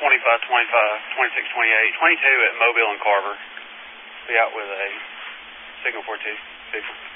25, 26, 28, 22 at Mobile and Carver. Be out with a signal for 2 people.